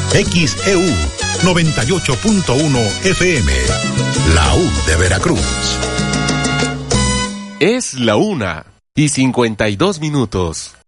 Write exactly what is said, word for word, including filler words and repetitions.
X E U noventa y ocho punto uno F M, la U de Veracruz. Es la una y cincuenta y dos minutos.